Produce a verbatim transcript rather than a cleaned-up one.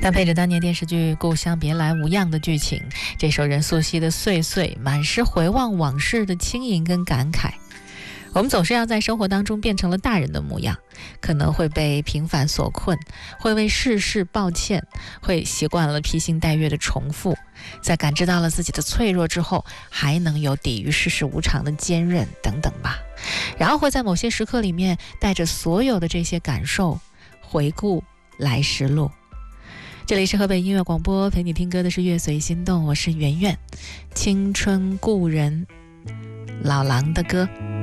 搭配着当年电视剧《故乡别来无恙》的剧情，这首任素汐的《岁岁》满是回望往事的轻盈跟感慨。我们总是要在生活当中变成了大人的模样，可能会被平凡所困，会为世事抱歉，会习惯了披星戴月的重复，在感知到了自己的脆弱之后，还能有抵御世事无常的坚韧等等吧。然后会在某些时刻里面带着所有的这些感受回顾来时路。这里是河北音乐广播，陪你听歌的是乐随心动，我是圆圆。青春故人老狼的歌。